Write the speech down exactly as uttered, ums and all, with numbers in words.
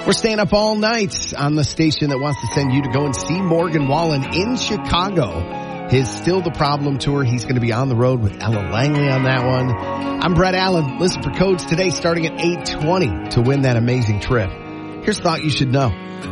We're staying up all night on the station that wants to send you to go and see Morgan Wallen in Chicago. His Still the Problem tour. He's going to be on the road with Ella Langley on that one. I'm Brett Allen. Listen for codes today starting at eight twenty to win that amazing trip. Here's Thought You Should Know.